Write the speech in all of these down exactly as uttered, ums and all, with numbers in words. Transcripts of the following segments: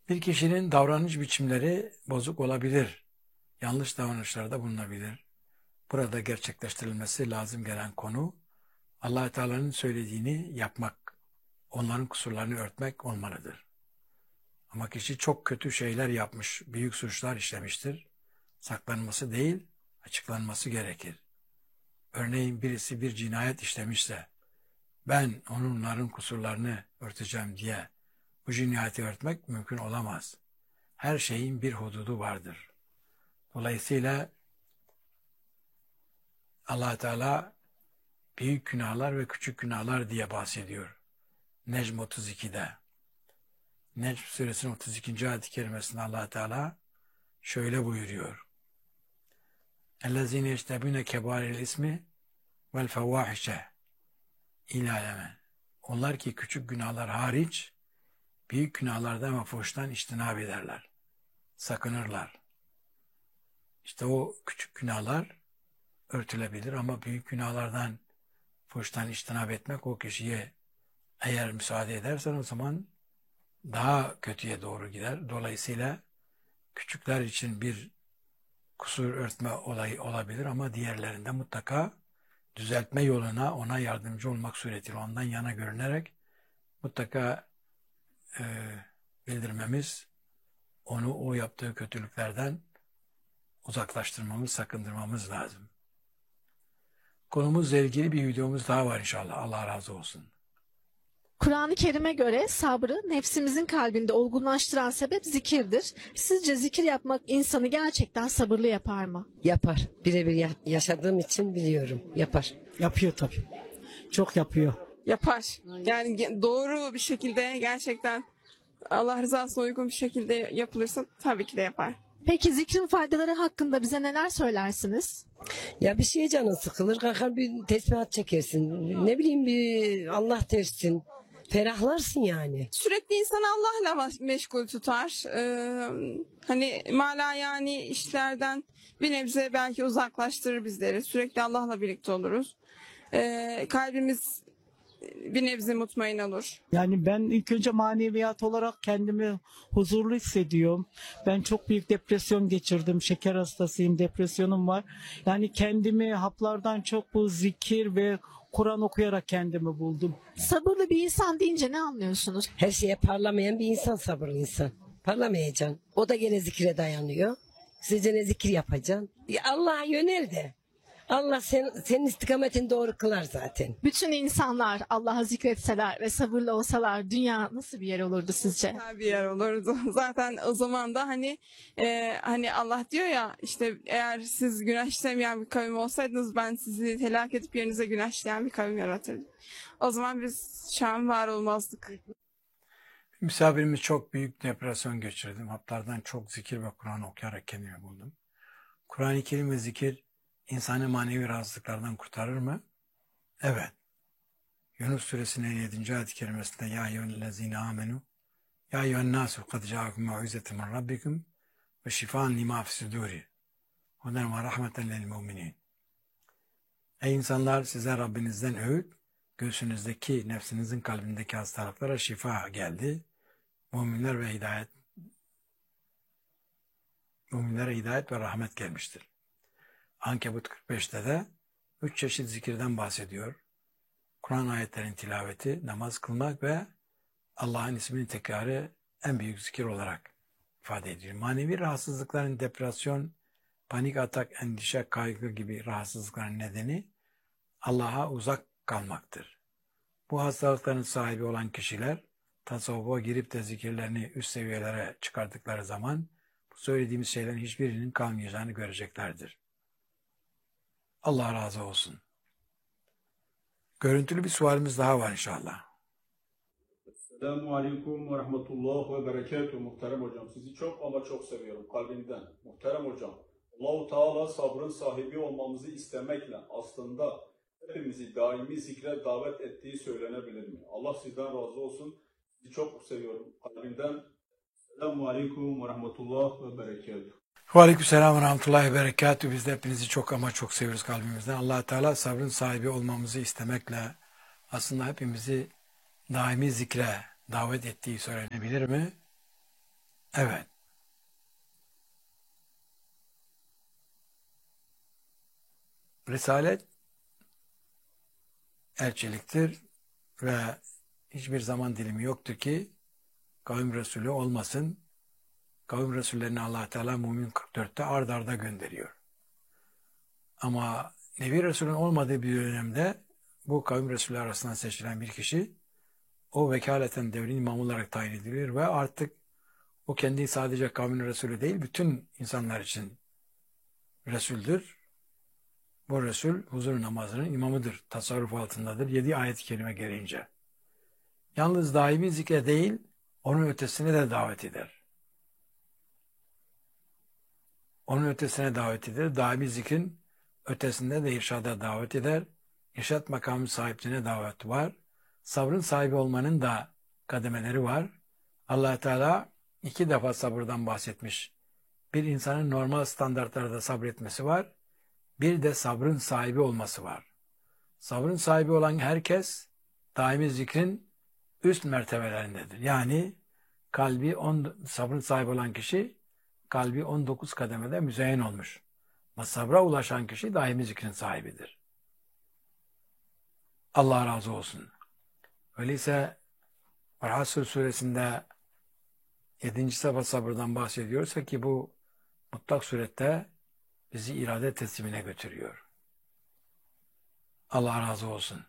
Bir kişinin davranış biçimleri bozuk olabilir. Yanlış davranışlarda bulunabilir. Burada gerçekleştirilmesi lazım gelen konu Allah Teala'nın söylediğini yapmak, onların kusurlarını örtmek olmalıdır. Ama kişi çok kötü şeyler yapmış, büyük suçlar işlemiştir. Saklanması değil, açıklanması gerekir. Örneğin birisi bir cinayet işlemişse, ben onların kusurlarını örteceğim diye bu cinayeti örtmek mümkün olamaz. Her şeyin bir hududu vardır. Dolayısıyla Allah Teala büyük günahlar ve küçük günahlar diye bahsediyor. Necm otuz ikide. Necm suresinin otuz ikinci ayet-i kerimesinde Allah Teala şöyle buyuruyor. اَلَّذ۪ينَ يَجْتَبُونَ كَبَارِ الْاِسْمِ وَالْفَوَاحِشَ İlaleme. Onlar ki küçük günahlar hariç büyük günahlardan ve fuhuştan içtinab ederler. Sakınırlar. İşte o küçük günahlar örtülebilir ama büyük günahlardan, fuhuştan içtinab etmek o kişiye eğer müsaade edersen o zaman daha kötüye doğru gider. Dolayısıyla küçükler için bir kusur örtme olayı olabilir ama diğerlerinde mutlaka düzeltme yoluna ona yardımcı olmak suretiyle ondan yana görünerek mutlaka e, bildirmemiz, onu o yaptığı kötülüklerden uzaklaştırmamız, sakındırmamız lazım. Konumuzla ilgili bir videomuz daha var inşallah. Allah razı olsun. Kur'an-ı Kerim'e göre sabrı nefsimizin kalbinde olgunlaştıran sebep zikirdir. Sizce zikir yapmak insanı gerçekten sabırlı yapar mı? Yapar. Birebir ya- yaşadığım için biliyorum. Yapar. Yapıyor tabii. Çok yapıyor. Yapar. Yani ge- doğru bir şekilde gerçekten Allah rızasına uygun bir şekilde yapılırsa tabii ki de yapar. Peki zikrin faydaları hakkında bize neler söylersiniz? Ya bir şeye canın sıkılır, kalkar bir tesbihat çekersin. Ne bileyim bir Allah dersin. Ferahlarsın yani. Sürekli insanı Allah'la me- meşgul tutar. Ee, hani mala yani işlerden bir nebze belki uzaklaştırır bizleri. Sürekli Allah'la birlikte oluruz. Ee, kalbimiz bir nebze mutmain olur. Yani ben ilk önce maneviyat olarak kendimi huzurlu hissediyorum. Ben çok büyük depresyon geçirdim. Şeker hastasıyım, depresyonum var. Yani kendimi haplardan çok bu zikir ve Kur'an okuyarak kendimi buldum. Sabırlı bir insan deyince ne anlıyorsunuz? Her şeye parlamayan bir insan sabırlı insan. Parlamayacaksın. O da gene zikire dayanıyor. Sizce ne zikir yapacaksın? Ya Allah'a yönel de. Allah sen, senin istikametini doğru kılar zaten. Bütün insanlar Allah'a zikretseler ve sabırlı olsalar dünya nasıl bir yer olurdu sizce? Güzel bir yer olurdu. Zaten o zaman da hani e, hani Allah diyor ya işte eğer siz günah işlemeyen bir kavim olsaydınız ben sizi helak edip yerinize günah işleyen bir kavim yaratırdım. O zaman biz şu an var olmazdık. Misafirimiz çok büyük depresyon geçirdim. Haplardan çok zikir ve Kur'an okuyarak kendimi buldum. Kur'an-ı Kerim ve zikir insanı manevi rahatsızlıklardan kurtarır mı? Evet. Yunus suresinin yedinci ayet-i kerimesinde Ya eyyühellezine amenu Ya eyyühennâsu kad câakum mev'izetun min rabbikum ve şifâen limâ fisudûri huden ve rahmeten lil mu'minin. Ey insanlar, size Rabbinizden öğüt, göğsünüzdeki, nefsinizin kalbindeki hastalıklara şifa geldi. Müminler ve hidayet müminlere hidayet ve rahmet gelmiştir. Ankebut kırk beşte de üç çeşit zikirden bahsediyor. Kur'an ayetlerinin tilaveti, namaz kılmak ve Allah'ın ismini tekrarı en büyük zikir olarak ifade ediyor. Manevi rahatsızlıkların depresyon, panik atak, endişe, kaygı gibi rahatsızlıkların nedeni Allah'a uzak kalmaktır. Bu hastalıkların sahibi olan kişiler tasavvufa girip de zikirlerini üst seviyelere çıkardıkları zaman bu söylediğimiz şeylerin hiçbirinin kalmayacağını göreceklerdir. Allah razı olsun. Görüntülü bir sualimiz daha var inşallah. Selamun Aleyküm ve Rahmetullah ve Berekatuhu muhterem hocam. Sizi çok ama çok seviyorum kalbimden. Muhterem hocam, Allah-u Teala sabrın sahibi olmamızı istemekle aslında hepimizi daimi zikre davet ettiği söylenebilir mi? Allah sizden razı olsun. Sizi çok seviyorum kalbimden. Selamun Aleyküm ve Rahmetullah ve Berekatuhu. Aleykümselam ve rahmetullahi ve berekatuhu. Biz de hepinizi çok ama çok seviyoruz kalbimizden. Allah Teala sabrın sahibi olmamızı istemekle aslında hepimizi daimi zikre davet ettiği söylenebilir mi? Evet. Risalet elçiliktir ve hiçbir zaman dilimi yoktur ki kavim Resulü olmasın. Kavim Resullerini Allah Teala Mümin kırk dörtte ard arda gönderiyor. Ama Nebi Resulün olmadığı bir dönemde bu kavim Resulü arasından seçilen bir kişi o vekaleten devrin imamı olarak tayin ediliyor ve artık o kendi sadece kavmin Resulü değil, bütün insanlar için Resul'dür. Bu Resul huzur namazının imamıdır, tasarruf altındadır. Yedi ayet-i kerime gereğince. Yalnız daimi zikre değil, onun ötesine de davet eder. Onun ötesine davet eder. Daimi zikrin ötesinde de irşada davet eder. İrşat makamı sahiplerine davet var. Sabrın sahibi olmanın da kademeleri var. Allah Teala iki defa sabırdan bahsetmiş. Bir insanın normal standartlarda sabretmesi var. Bir de sabrın sahibi olması var. Sabrın sahibi olan herkes daimi zikrin üst mertebelerindedir. Yani kalbi on, sabrın sahibi olan kişi kalbi on dokuz kademede müzeyyen olmuş. Ama sabra ulaşan kişi daimi zikrin sahibidir. Allah razı olsun. Öyleyse Hasr suresinde yedinci sefer sabırdan bahsediyorsa ki bu mutlak surette bizi irade teslimine götürüyor. Allah razı olsun.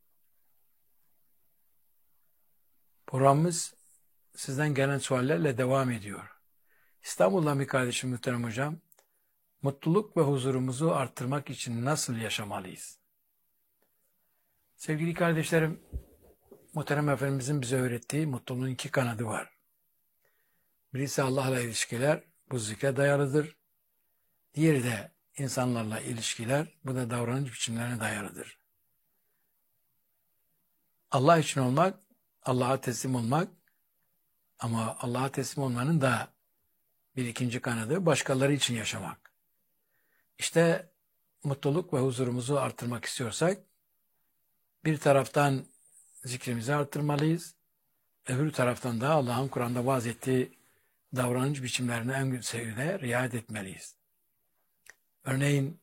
Programımız sizden gelen suallerle devam ediyor. İstanbul'dan bir kardeşim muhterem hocam, mutluluk ve huzurumuzu arttırmak için nasıl yaşamalıyız? Sevgili kardeşlerim, muhterem Efendimizin bize öğrettiği mutluluğun iki kanadı var. Birisi Allah'la ilişkiler, bu zikre dayalıdır. Diğeri de insanlarla ilişkiler, bu da davranış biçimlerine dayalıdır. Allah için olmak, Allah'a teslim olmak, ama Allah'a teslim olmanın da bir ikinci kanadı başkaları için yaşamak. İşte mutluluk ve huzurumuzu arttırmak istiyorsak, bir taraftan zikrimizi arttırmalıyız, öbür taraftan da Allah'ın Kur'an'da vaaz ettiği davranış biçimlerine en seviyede riayet etmeliyiz. Örneğin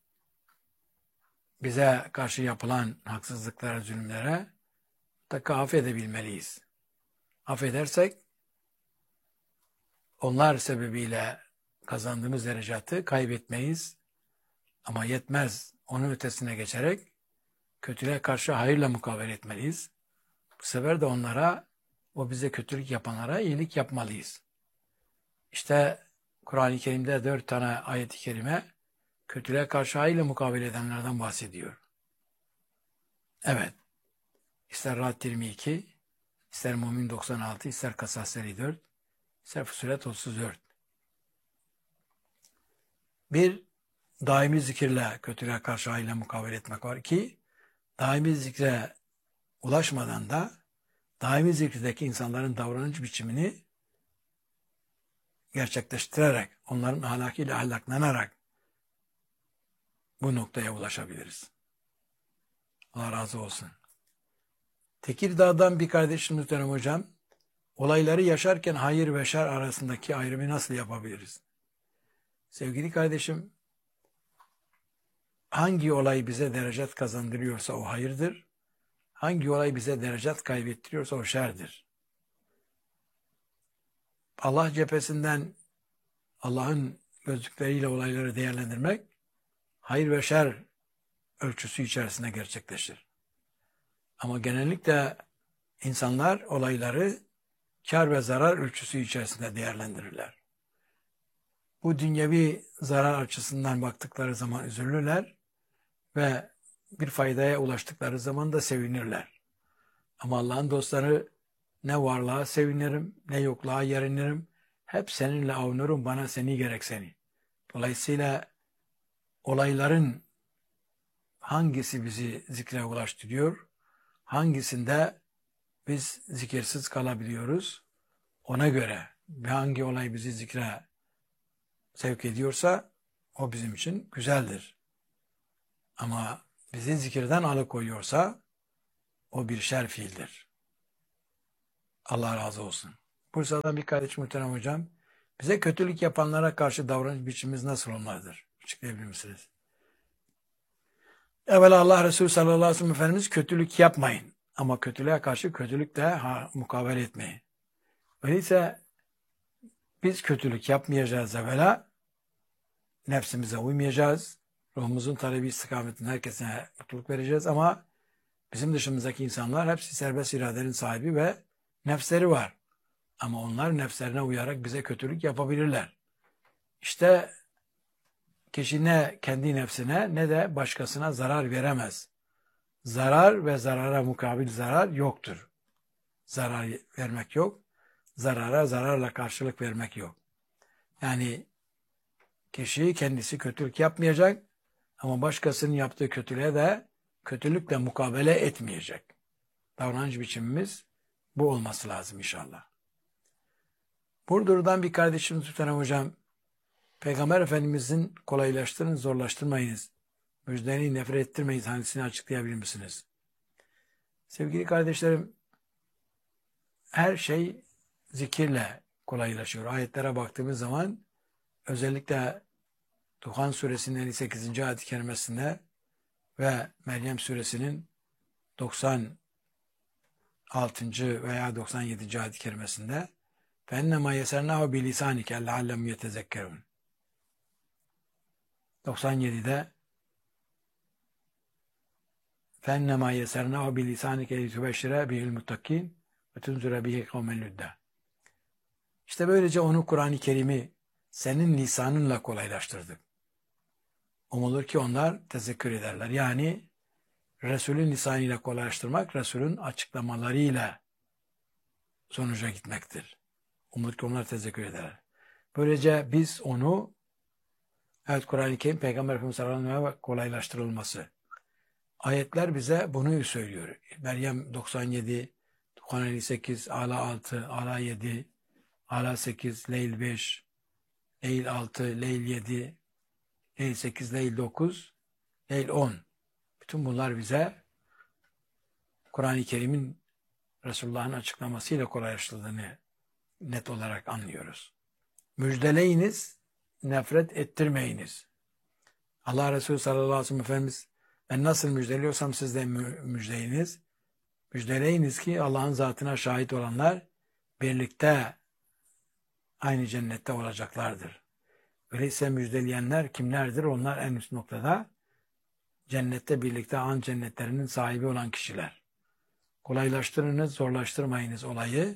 bize karşı yapılan haksızlıklara, zulümlere mutlaka affedebilmeliyiz. Affedersek onlar sebebiyle kazandığımız derecatı kaybetmeyiz. Ama yetmez. Onun ötesine geçerek kötülüğe karşı hayırla mukabele etmeliyiz. Bu sefer de onlara, o bize kötülük yapanlara iyilik yapmalıyız. İşte Kur'an-ı Kerim'de dört tane ayet-i kerime kötülüğe karşı hayırla mukabele edenlerden bahsediyor. Evet. İster Ra'd yirmi iki, ister Mümin doksan altı, ister Kasas elli dört, ister Fussilet otuz dört. Bir, daimi zikirle kötülüğe karşı hayırla mukabele etmek var. İki, daimi zikre ulaşmadan da daimi zikirdeki insanların davranış biçimini gerçekleştirerek, onların ahlakıyla ahlaklanarak bu noktaya ulaşabiliriz. Allah razı olsun. Tekirdağ'dan bir kardeşim muhterem hocam, olayları yaşarken hayır ve şer arasındaki ayrımı nasıl yapabiliriz? Sevgili kardeşim, hangi olay bize derecat kazandırıyorsa o hayırdır, hangi olay bize derecat kaybettiriyorsa o şerdir. Allah cephesinden Allah'ın gözlükleriyle olayları değerlendirmek, hayır ve şer ölçüsü içerisinde gerçekleşir. Ama genellikle insanlar olayları kar ve zarar ölçüsü içerisinde değerlendirirler. Bu dünyevi zarar açısından baktıkları zaman üzülürler ve bir faydaya ulaştıkları zaman da sevinirler. Ama Allah'ın dostları ne varlığa sevinirim, ne yokluğa yerinirim, hep seninle avunurum, bana seni gerek seni. Dolayısıyla olayların hangisi bizi zikre ulaştırıyor, hangisinde biz zikirsiz kalabiliyoruz, ona göre hangi olay bizi zikre sevk ediyorsa o bizim için güzeldir. Ama bizi zikirden alıkoyuyorsa o bir şer fiildir. Allah razı olsun. Bursa'dan bir kardeş muhterem hocam, Bize kötülük yapanlara karşı davranış biçimimiz nasıl olmalıdır? Açıklayabilir misiniz? Evvela Allah Resulü sallallahu aleyhi ve sellem Efendimiz kötülük yapmayın. Ama kötülüğe karşı kötülükle ha, mukabele etmeyin. Öyleyse biz kötülük yapmayacağız evvela. Nefsimize uymayacağız. Ruhumuzun talebi istikametinde herkese mutluluk vereceğiz ama bizim dışımızdaki insanlar hepsi serbest iradenin sahibi ve nefsleri var. Ama onlar nefslerine uyarak bize kötülük yapabilirler. İşte kişi ne kendi nefsine ne de başkasına zarar veremez. Zarar ve zarara mukabil zarar yoktur. Zarar vermek yok. Zarara zararla karşılık vermek yok. Yani kişi kendisi kötülük yapmayacak ama başkasının yaptığı kötülüğe de kötülükle mukabele etmeyecek. Davranış biçimimiz bu olması lazım inşallah. Burdur'dan bir kardeşimiz Muhterem Hocam, Peygamber Efendimizin kolaylaştırın, zorlaştırmayınız. Müjdeni nefret ettirmeyiz hadisini açıklayabilir misiniz? Sevgili kardeşlerim, her şey zikirle kolaylaşıyor. Ayetlere baktığımız zaman özellikle Duhan suresinin elli sekizinci ayet-i kerimesinde ve Meryem suresinin doksan altıncı veya doksan yedinci ayet-i kerimesinde فَاَنَّمَا يَسَرْنَاهُ بِلِسَانِكَ لَعَلَّمْ يَتَذَكَّرُونَ doksan yedide فَاَنَّمَا يَسَرْنَاهُ بِلِسَانِكَ لِتُبَشِّرَ بِهِ الْمُتَّقِينَ وَتُنْزُرَ بِهِ قَوْمًا لُدَّ İşte böylece onu Kur'an-ı Kerim'i senin lisanınla kolaylaştırdık. Umulur ki onlar tezekkür ederler. Yani Resul'ün lisanıyla kolaylaştırmak, Resul'ün açıklamalarıyla sonuca gitmektir. Umulur ki onlar tezekkür ederler. Böylece biz onu, evet Kur'an-ı Kerim Peygamber Efendimiz sallallahu aleyhi ve sellem kolaylaştırılması. Ayetler bize bunu söylüyor. Meryem doksan yedi, Duhan elli sekiz, Ala altı, Ala yedi, Ala sekiz, Leyl beş, Leyl altı, Leyl yedi, Leyl sekiz, Leyl dokuz, Leyl on. Bütün bunlar bize Kur'an-ı Kerim'in Resulullah'ın açıklamasıyla kolaylaştırıldığını net olarak anlıyoruz. Müjdeleyiniz, nefret ettirmeyiniz. Allah Resulü sallallahu aleyhi ve sellem Efendimiz ben nasıl müjdeliyorsam siz de müjdeleyiniz. Müjdeleyiniz ki Allah'ın zatına şahit olanlar birlikte aynı cennette olacaklardır. Öyleyse müjdeleyenler kimlerdir? Onlar en üst noktada cennette birlikte an cennetlerinin sahibi olan kişiler. Kolaylaştırınız, zorlaştırmayınız olayı.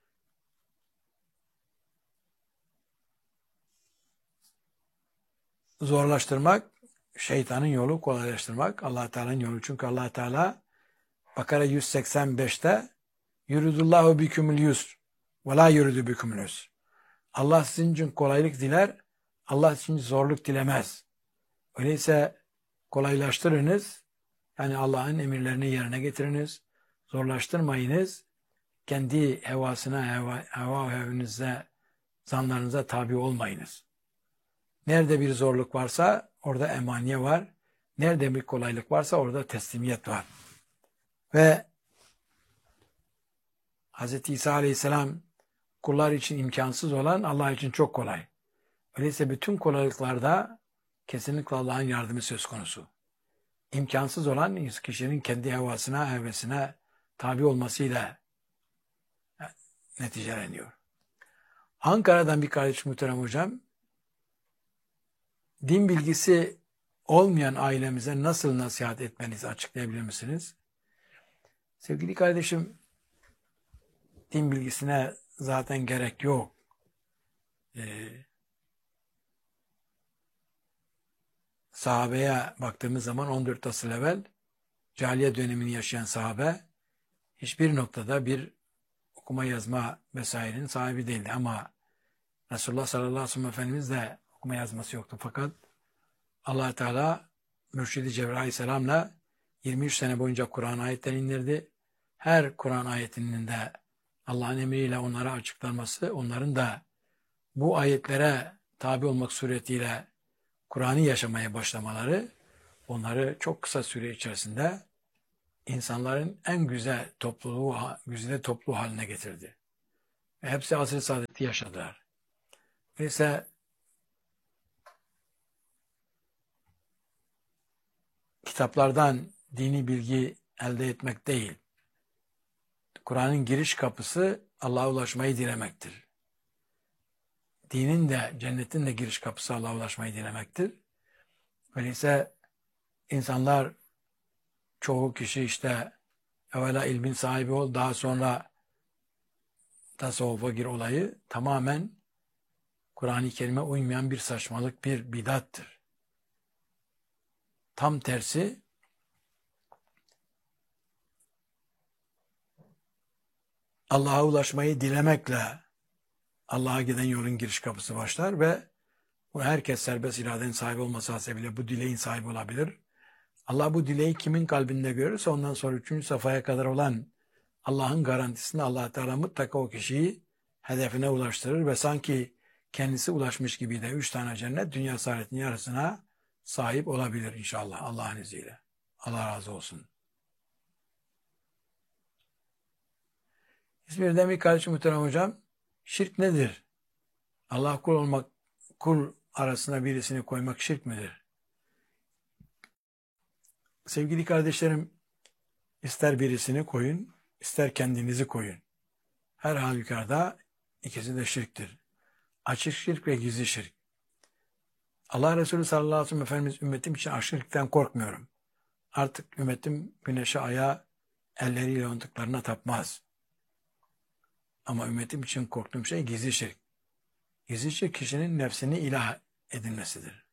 Zorlaştırmak şeytanın yolu, kolaylaştırmak Allah Teala'nın yolu. Çünkü Allah Teala Bakara yüz seksen beşte yuridullahu bikumul yusr ve la yuridu bikumul usr. Allah sizin için kolaylık diler, Allah sizin için zorluk dilemez. Öyleyse kolaylaştırınız, yani Allah'ın emirlerini yerine getiriniz, zorlaştırmayınız, kendi hevasına, heva, heva hevinize, zanlarınıza tabi olmayınız. Nerede bir zorluk varsa orada emaniye var, nerede bir kolaylık varsa orada teslimiyet var. Ve Hz. İsa Aleyhisselam kullar için imkansız olan Allah için çok kolay. Öyleyse bütün kolaylıklarda kesinlikle Allah'ın yardımı söz konusu. İmkansız olan kişinin kendi hevasına, hevesine tabi olmasıyla neticeleniyor. Ankara'dan bir kardeş Muhterem Hocam, din bilgisi olmayan ailemize nasıl nasihat etmenizi açıklayabilir misiniz? Sevgili kardeşim, din bilgisine zaten gerek yok. Ee, sahabeye baktığımız zaman on dört asır evvel cahiliye dönemini yaşayan sahabe hiçbir noktada bir okuma yazma vesairenin sahibi değildi. Ama Resulullah sallallahu aleyhi ve sellem Efendimiz de okuma yazması yoktu. Fakat Allah Teala Mürşid-i Cebrail aleyhisselamla yirmi üç sene boyunca Kur'an ayetlerini indirdi. Her Kur'an ayetinin de Allah'ın emriyle onlara açıklanması, onların da bu ayetlere tabi olmak suretiyle Kur'an'ı yaşamaya başlamaları, onları çok kısa süre içerisinde insanların en güzel topluluğu, güzide topluluğu haline getirdi. Ve hepsi asr-ı saadeti yaşadılar. ise kitaplardan dini bilgi elde etmek değil. Kur'an'ın giriş kapısı Allah'a ulaşmayı dilemektir. Dinin de, cennetin de giriş kapısı Allah'a ulaşmayı dilemektir. Öyleyse insanlar, çoğu kişi işte evvela ilmin sahibi ol, daha sonra tasavvufa gir olayı tamamen Kur'an-ı Kerim'e uymayan bir saçmalık, bir bidattır. Tam tersi, Allah'a ulaşmayı dilemekle Allah'a giden yolun giriş kapısı başlar ve bu herkes serbest iradenin sahibi olması hasebiyle bu dileğin sahibi olabilir. Allah bu dileği kimin kalbinde görürse ondan sonra üçüncü safhaya kadar olan Allah'ın garantisini Allah Teala mutlaka o kişiyi hedefine ulaştırır ve sanki kendisi ulaşmış gibi de üç tane cennet dünya saadetinin yarısına sahip olabilir inşallah Allah'ın izniyle. Allah razı olsun. İzmir'den bir kardeşim muhterem hocam, şirk nedir? Allah kul olmak, kul arasına birisini koymak şirk midir? Sevgili kardeşlerim, ister birisini koyun, ister kendinizi koyun. Her halükarda ikisi de şirktir. Açık şirk ve gizli şirk. Allah Resulü sallallahu aleyhi ve sellem Efendimiz ümmetim için aşırılıktan korkmuyorum. Artık ümmetim güneşe, aya, elleriyle yontuklarına tapmaz. Ama ümmetim için korktuğum şey gizli şirk. Gizli şirk kişinin nefsini ilah edinmesidir.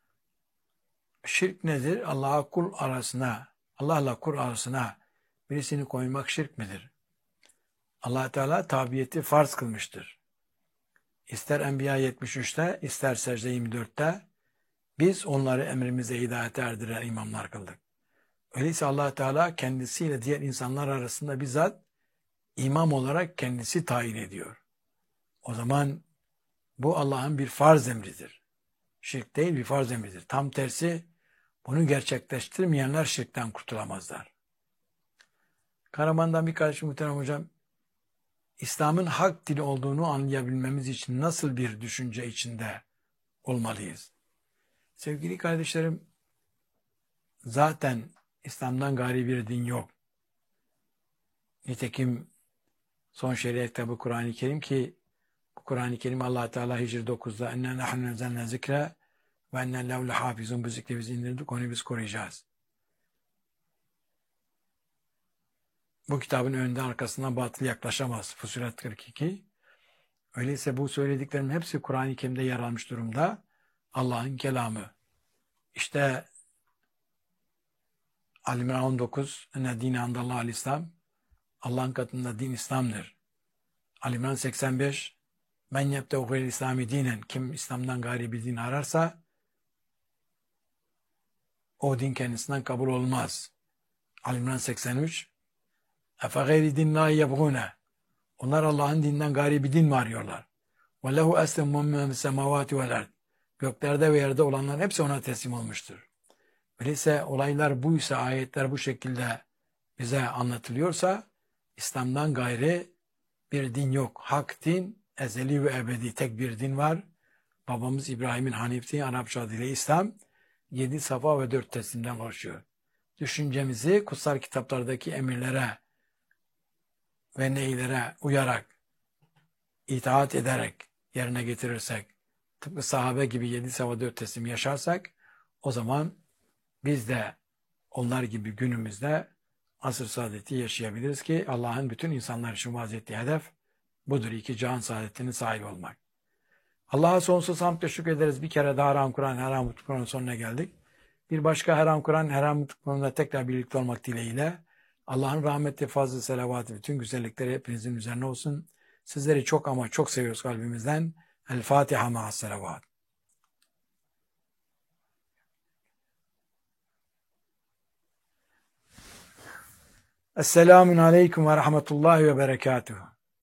Şirk nedir? Allah'a kul arasına, Allah'la kul arasına birisini koymak şirk midir? Allah Teala tabiyeti farz kılmıştır. İster Enbiya yetmiş üçte, ister Secde yirmi dörtte biz onları emrimize hidayete erdiren imamlar kıldık. Öyleyse Allah Teala kendisiyle diğer insanlar arasında bizzat imam olarak kendisi tayin ediyor. O zaman bu Allah'ın bir farz emridir. Şirk değil, bir farz emridir. Tam tersi, bunu gerçekleştirmeyenler şirkten kurtulamazlar. Karaman'dan bir kardeşim muhterem hocam, İslam'ın hak dini olduğunu anlayabilmemiz için nasıl bir düşünce içinde olmalıyız? Sevgili kardeşlerim, zaten İslam'dan gayri bir din yok. Nitekim son şeriat kitabı Kur'an-ı Kerim ki bu Kur'an-ı Kerim Allah Teala Hicr dokuzda enne nahnu nezzelne zikre ve enne lehu lehafizun, bu zikri biz indirdik, onu biz koruyacağız. Bu kitabın önünde arkasından batıl yaklaşamaz. Fussilet kırk iki. Öyleyse bu söylediklerimin hepsi Kur'an-ı Kerim'de yer almış durumda. Allah'ın kelamı. İşte Al-İmran on dokuz enne dîne andallâhul İslam, Allah'ın katında din İslam'dır. Al-İmran seksen beş men yebtehu gayril İslami dinen, kim İslam'dan gayri bir din ararsa o din kendisinden kabul olmaz. Al-İmran seksen üç efe gayri dinlâhi yebgûne, onlar Allah'ın dininden gayri bir din mi arıyorlar? Ve lehu eslemu men semâvâti vel ard, göklerde ve yerde olanların hepsi ona teslim olmuştur. Öyleyse olaylar buysa, ayetler bu şekilde bize anlatılıyorsa İslam'dan gayri bir din yok. Hak din, ezeli ve ebedi tek bir din var. Babamız İbrahim'in Hanif dini, Arapça adıyla İslam, yedi safa ve dört teslimden oluşuyor. Düşüncemizi kutsal kitaplardaki emirlere ve neylere uyarak, itaat ederek yerine getirirsek, tıpkı sahabe gibi yedi safa dört teslim yaşarsak, o zaman biz de onlar gibi günümüzde asr saadeti yaşayabiliriz ki Allah'ın bütün insanlar için vaaz ettiği hedef budur. İki cihan saadetinin sahibi olmak. Allah'a sonsuz hamd ve şükrederiz. Bir kere daha Haram Kur'an, Haram Kur'an'ın sonuna geldik. Bir başka Haram Kur'an, Haram Kur'an'da tekrar birlikte olmak dileğiyle Allah'ın rahmeti, fazlı, selavatı, bütün güzellikleri hepinizin üzerine olsun. Sizleri çok ama çok seviyoruz kalbimizden. El Fatiha ma'as selavat. Esselamun aleyküm ve rahmetullahi ve berekatuhu.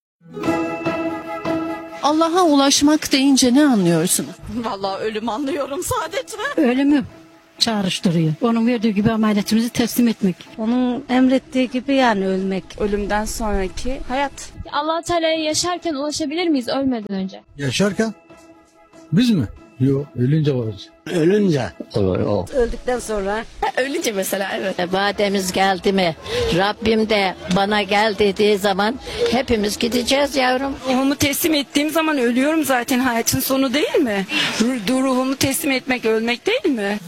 Allah'a ulaşmak deyince ne anlıyorsunuz? Vallahi ölüm anlıyorum sadece. Ölümü çağrıştırıyor. Onun verdiği gibi ameliyatımızı teslim etmek. Onun emrettiği gibi yani ölmek. Ölümden sonraki hayat. Allah Teala'ya yaşarken ulaşabilir miyiz ölmeden önce? Yaşarken? Biz mi? Yok, ölünce olacak. Ölünce olur o. Öldükten sonra Ölünce mesela evet. Vademiz geldi mi? Rabbim de bana gel dediği zaman hepimiz gideceğiz yavrum. Ruhumu teslim ettiğim zaman ölüyorum zaten, hayatın sonu değil mi? Ruh- Ruhumu teslim etmek ölmek değil mi?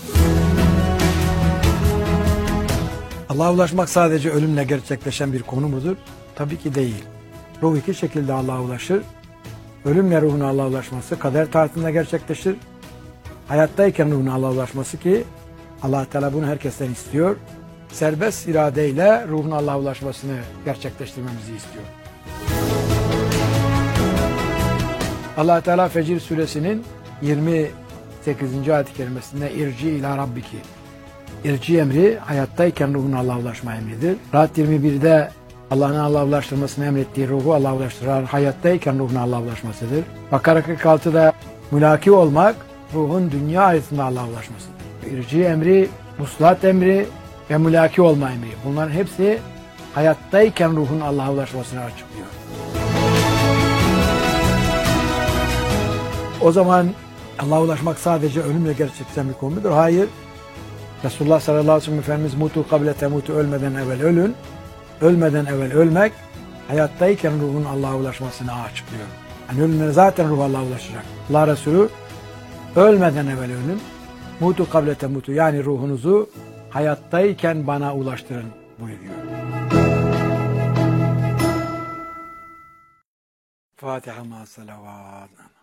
Allah'a ulaşmak sadece ölümle gerçekleşen bir konu mudur? Tabii ki değil. Ruh iki şekilde Allah'a ulaşır. Ölümle ruhun Allah'a ulaşması kader tahtında gerçekleşir. Hayattayken ruhun Allah'a ulaşması ki Allah Teala bunu herkesten istiyor. Serbest iradeyle ruhun Allah'a ulaşmasını gerçekleştirmemizi istiyor. Allah Teala Fecir suresinin yirmi sekizinci ayet-i kerimesinde irci ila rabbiki. İrci emri hayattayken ruhun Allah'a ulaşma emridir. Rahat yirmi birde Allah'ın Allah'a ulaştırmasını emrettiği ruhu Allah'a ulaştıran hayattayken ruhun Allah'a ulaşmasıdır. Bakara kırk altıda mülaki olmak ruhun dünya hayatında Allah'a ulaşmasıdır. İrci emri, muslat emri ve mülaki olma emri. Bunların hepsi hayattayken ruhun Allah'a ulaşmasını açıklıyor. O zaman Allah'a ulaşmak sadece ölümle gerçekleşen bir konu mudur? Hayır. Resulullah sallallahu aleyhi ve sellem Efendimiz mutu kable temutu, ölmeden evvel ölün. Ölmeden evvel ölmek hayattayken ruhun Allah'a ulaşmasını açıklıyor. Yani ölümden zaten ruh Allah'a ulaşacak. Allah Resulü ölmeden evvel ölün. Mutu kable temutu, yani ruhunuzu hayattayken bana ulaştırın buyuruyor. Fatiha ma salavat.